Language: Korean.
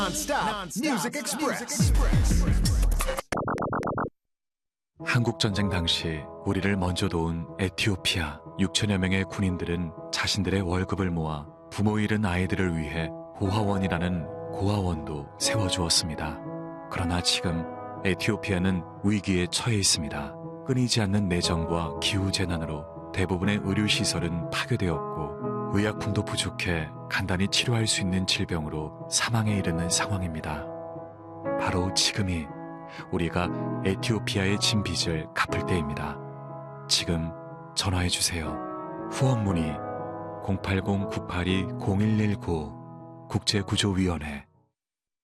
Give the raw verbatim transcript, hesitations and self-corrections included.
Non-stop Music Express. 한국전쟁 당시 우리를 먼저 도운 에티오피아 육천여 명의 군인들은 자신들의 월급을 모아 부모 잃은 아이들을 위해 고아원이라는 고아원도 세워주었습니다. 그러나 지금 에티오피아는 위기에 처해 있습니다. 끊이지 않는 내전과 기후재난으로 대부분의 의료시설은 파괴되었고 의약품도 부족해 간단히 치료할 수 있는 질병으로 사망에 이르는 상황입니다. 바로 지금이 우리가 에티오피아의 진 빚을 갚을 때입니다. 지금 전화해주세요. 후원 문의 공팔공 구팔이 공일일구 국제구조위원회